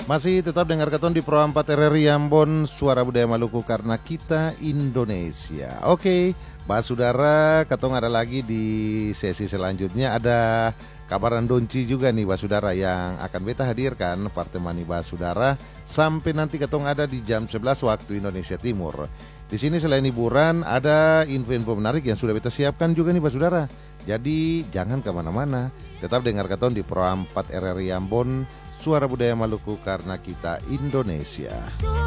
Masih tetap dengar keton di Pro 4 RRI Ambon, Suara Budaya Maluku karena kita Indonesia. Oke, Pak Saudara, ketong ada lagi di sesi selanjutnya. Ada kabaran donci juga nih Pak Saudara yang akan beta hadirkan partemani Pak Saudara sampai nanti ketong ada di jam 11 waktu Indonesia Timur. Di sini selain hiburan ada info-info menarik yang sudah beta siapkan juga nih Pak Saudara. Jadi jangan kemana-mana, tetap dengar keton di Pro 4 RRI Ambon, Suara Budaya Maluku karena kita Indonesia.